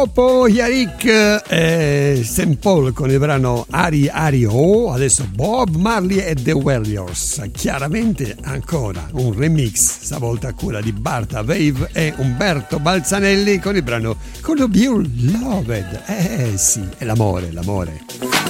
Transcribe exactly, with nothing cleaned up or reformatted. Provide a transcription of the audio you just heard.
Dopo Yarik e Saint Paul con il brano Ari Ari Oh, adesso Bob Marley e The Warriors, chiaramente ancora un remix, stavolta a cura di Barta Wave e Umberto Balzanelli con il brano Could You Be Loved? Eh sì, è l'amore, l'amore.